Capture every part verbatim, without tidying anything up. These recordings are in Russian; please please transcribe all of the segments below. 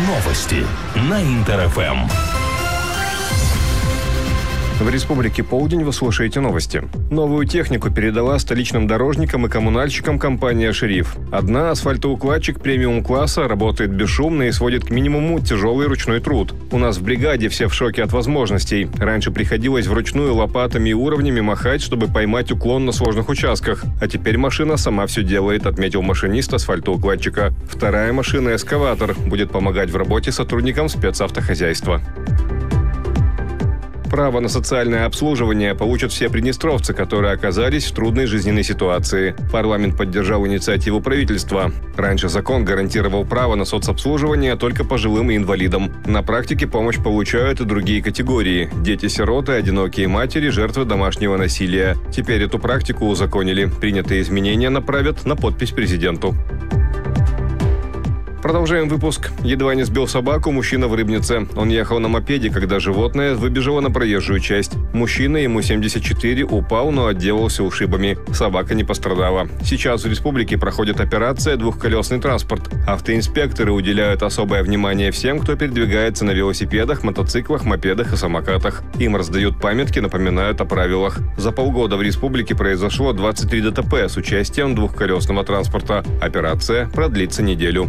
Новости на Интер-ФМ. В Республике Полдень вы слушаете новости. Новую технику передала столичным дорожникам и коммунальщикам компания «Шериф». Одна асфальтоукладчик премиум-класса работает бесшумно и сводит к минимуму тяжелый ручной труд. У нас в бригаде все в шоке от возможностей. Раньше приходилось вручную лопатами и уровнями махать, чтобы поймать уклон на сложных участках. А теперь машина сама все делает, отметил машинист асфальтоукладчика. Вторая машина «Эскаватор» будет помогать в работе сотрудникам спецавтохозяйства. Право на социальное обслуживание получат все приднестровцы, которые оказались в трудной жизненной ситуации. Парламент поддержал инициативу правительства. Раньше закон гарантировал право на соцобслуживание только пожилым и инвалидам. На практике помощь получают и другие категории – дети-сироты, одинокие матери, жертвы домашнего насилия. Теперь эту практику узаконили. Принятые изменения направят на подпись президенту. Продолжаем выпуск. Едва не сбил собаку мужчина в Рыбнице. Он ехал на мопеде, когда животное выбежало на проезжую часть. Мужчина, ему семьдесят четыре, упал, но отделался ушибами. Собака не пострадала. Сейчас в республике проходит операция «Двухколесный транспорт». Автоинспекторы уделяют особое внимание всем, кто передвигается на велосипедах, мотоциклах, мопедах и самокатах. Им раздают памятки, напоминают о правилах. За полгода в республике произошло двадцать три ДТП с участием двухколесного транспорта. Операция продлится неделю.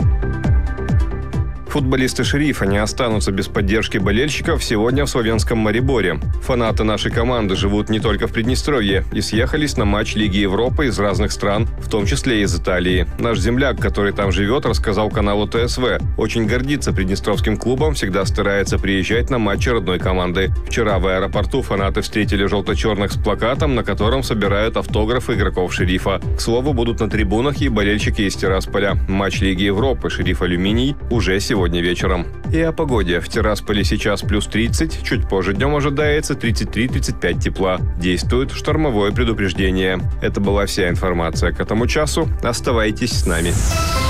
Футболисты «Шерифа» не останутся без поддержки болельщиков сегодня в словенском Мариboре. Фанаты нашей команды живут не только в Приднестровье и съехались на матч Лиги Европы из разных стран, в том числе и из Италии. Наш земляк, который там живет, рассказал каналу ТСВ. Очень гордится приднестровским клубом, всегда старается приезжать на матчи родной команды. Вчера в аэропорту фанаты встретили желто-черных с плакатом, на котором собирают автографы игроков «Шерифа». К слову, будут на трибунах и болельщики из Тирасполя. Матч Лиги Европы «Шериф Алюминий» уже сегодня. Сегодня вечером. И о погоде. В Тирасполе сейчас плюс тридцать, чуть позже днем ожидается тридцать три - тридцать пять тепла. Действует штормовое предупреждение. Это была вся информация к этому часу. Оставайтесь с нами.